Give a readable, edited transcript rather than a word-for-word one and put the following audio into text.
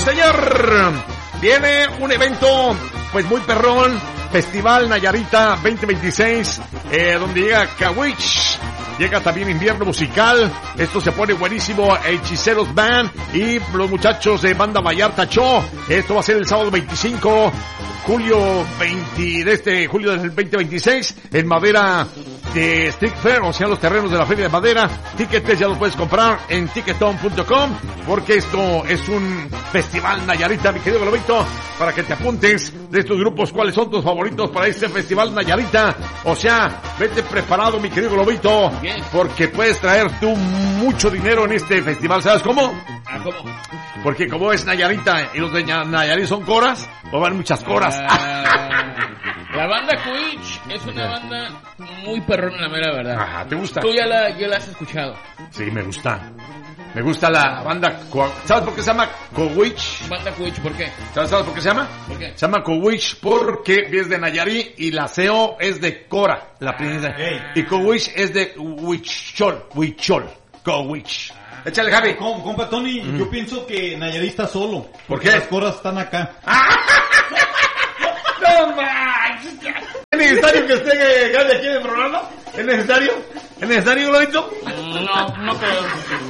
señor. Viene un evento, pues muy perrón. Festival Nayarita 2026, donde llega Kawich. Llega también Invierno Musical. Esto se pone buenísimo. Hechiceros Band y los muchachos de Banda Vallarta Show. Esto va a ser el sábado 25, julio del 2026, en Madera de Street Fair, o sea, los terrenos de la Feria de Madera. Tickets ya los puedes comprar en ticketon.com, porque esto es un festival Nayarita, mi querido Globito, para que te apuntes de estos grupos. ¿Cuáles son tus favoritos para este festival Nayarita? O sea, vete preparado, mi querido Globito, porque puedes traer tú mucho dinero en este festival. ¿Sabes cómo? ¿Cómo? Porque como es Nayarita y los de Nayarit son coras, va a haber muchas coras. La banda Kawich es una banda muy perrona, la mera verdad. Ajá, ¿te gusta? Tú ya la has escuchado. Sí, me gusta. Me gusta la banda. ¿Sabes por qué se llama Kawich? Banda Kawich, ¿por qué? ¿Sabes por qué se llama? ¿Por qué? Se llama Kawich porque es de Nayarit y la CEO es de Cora, la princesa. Y Kawich es de Huichol. Kawich. Échale, Javi. Compa Tony, yo pienso que Nayarit está solo. ¿Por qué? Las coras están acá. ¡No manches! ¿Es necesario que esté Gaby aquí en el programa? ¿Es necesario? ¿Es necesario, Globito? No creo.